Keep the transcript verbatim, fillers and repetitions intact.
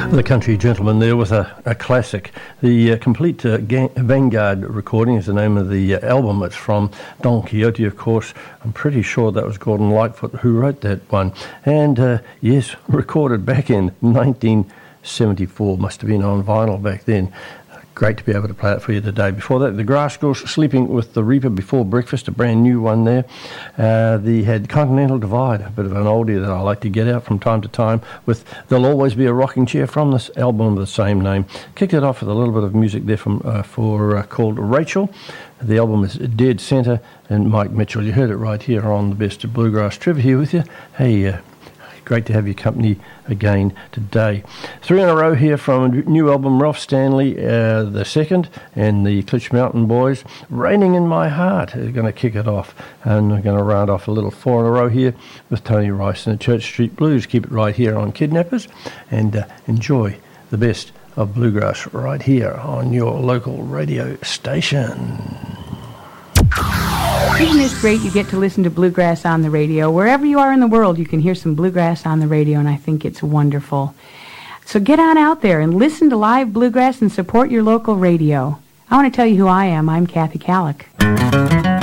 The Country Gentleman there with a, a classic. The uh, complete uh, Ga- Vanguard recording is the name of the uh, album. It's from Don Quixote, of course. I'm pretty sure that was Gordon Lightfoot who wrote that one. And uh, yes, recorded back in nineteen seventy-four. Must have been on vinyl back then. Great to be able to play it for you today. Before that, the Grass Girls, Sleeping with the Reaper Before Breakfast, a brand new one there. Uh, they had Continental Divide, a bit of an oldie that I like to get out from time to time with There'll Always Be a Rocking Chair from this album of the same name. Kicked it off with a little bit of music there from uh, for uh, called Rachel. The album is Dead Centre, and Mike Mitchell. You heard it right here on the Best of Bluegrass. Trevor here with you. Hey, uh, great to have your company again today. Three in a row here from a new album, Ralph Stanley, uh, the second, and the Klitsch Mountain Boys. Raining in My Heart is going to kick it off. And we're going to round off a little four in a row here with Tony Rice and the Church Street Blues. Keep it right here on Kidnappers, and uh, enjoy the best of bluegrass right here on your local radio station. Isn't this great? You get to listen to bluegrass on the radio. Wherever you are in the world, you can hear some bluegrass on the radio, and I think it's wonderful. So get on out there and listen to live bluegrass and support your local radio. I want to tell you who I am. I'm Kathy Kallick.